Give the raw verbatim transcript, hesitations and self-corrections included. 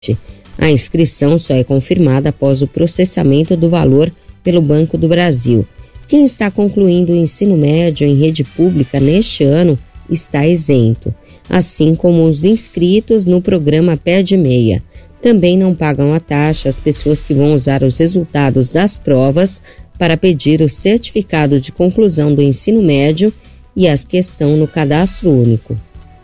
A inscrição só é confirmada após o processamento do valor pelo Banco do Brasil. Quem está concluindo o ensino médio em rede pública neste ano está isento, assim como os inscritos no programa Pé de Meia. Também não pagam a taxa as pessoas que vão usar os resultados das provas para pedir o certificado de conclusão do ensino médio e as que estão no cadastro único.